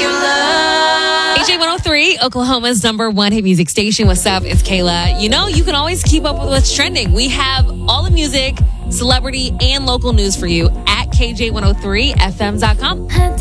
your love. KJ 103, Oklahoma's #1 hit music station. What's up? It's Kayla. You know, you can always keep up with what's trending. We have all the music, celebrity, and local news for you at KJ103FM.com.